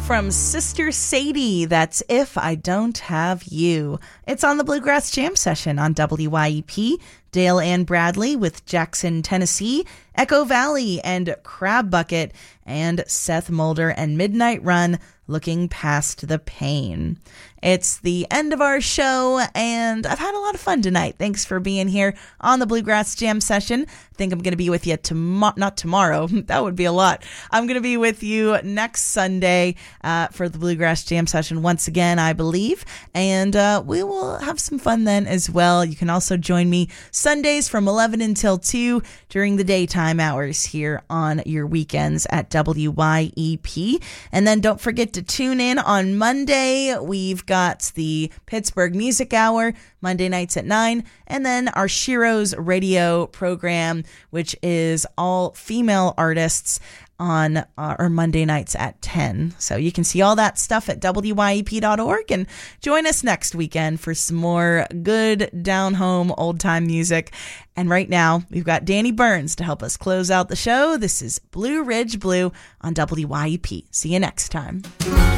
from Sister Sadie. That's If I Don't Have You. It's on the Bluegrass Jam Session on WYEP. Dale Ann Bradley with Jackson, Tennessee, Echo Valley and Crab Bucket, and Seth Mulder and Midnight Run, Looking Past the Pain. It's the end of our show, and I've had a lot of fun tonight. Thanks for being here on the Bluegrass Jam Session. I think I'm going to be with you not tomorrow. That would be a lot. I'm going to be with you next Sunday for the Bluegrass Jam Session once again, I believe, and we will have some fun then as well. You can also join me Sundays from 11 until 2 during the daytime hours here on your weekends at WYEP. And then don't forget to tune in on Monday. We've got the Pittsburgh Music Hour, Monday nights at 9, and then our Shiro's radio program, which is all female artists on our Monday nights at 10. So you can see all that stuff at WYEP.org and join us next weekend for some more good down-home old-time music. And right now, we've got Danny Burns to help us close out the show. This is Blue Ridge Blue on WYEP. See you next time.